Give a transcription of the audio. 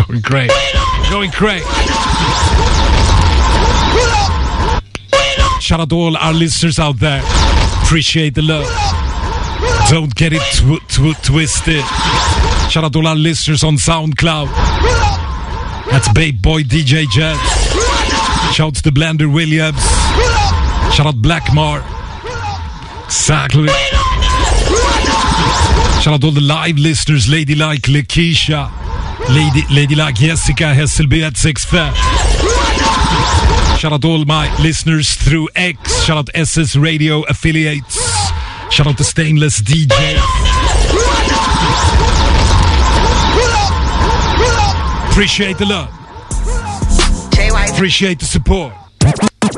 Going great. Going great. Shout out to all our listeners out there. Appreciate the love. Don't get it twisted. Shout out to all our listeners on SoundCloud. That's Babe Boy DJ Jet. Shout out to Blender Williams. Shout out Blackmar. Exactly. Shout out to all the live listeners. Ladylike Lakeisha. Ladylike Jessica Hesselby at 65. Shout out to all my listeners through X. Shout out to SS Radio affiliates. Shout out to Stainless DJ. Appreciate the love. Appreciate the support.